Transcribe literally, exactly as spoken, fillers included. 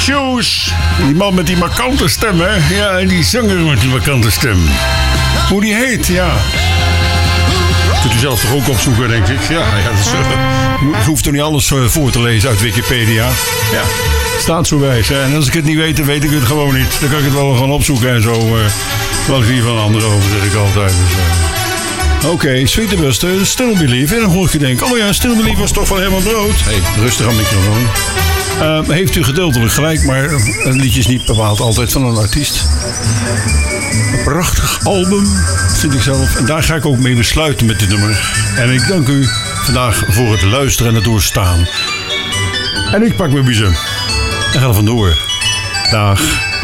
Shoes. Die man met die markante stem, hè? Ja, en die zanger met die markante stem. Hoe die heet, ja. Kunt u zelf toch ook opzoeken, denk ik. Ja, ja dat is, uh, je hoeft toch niet alles uh, voor te lezen uit Wikipedia. Ja, staat zo wijs. Hè? En als ik het niet weet, dan weet ik het gewoon niet. Dan kan ik het wel gaan opzoeken en zo. Uh, wat ik hier van anderen over, zeg ik altijd. Dus, uh. Oké, okay, Sweet the Buster, Still Believe. En dan hoor ik je denken, oh ja, Still Believe was toch van Herman Brood. Hé, hey, rustig aan microfoon. Uh, heeft u gedeeltelijk gelijk, maar een liedje is niet bepaald altijd van een artiest. Een prachtig album, vind ik zelf. En daar ga ik ook mee besluiten met dit nummer. En ik dank u vandaag voor het luisteren en het doorstaan. En ik pak mijn biezen en ga er vandoor. Dag.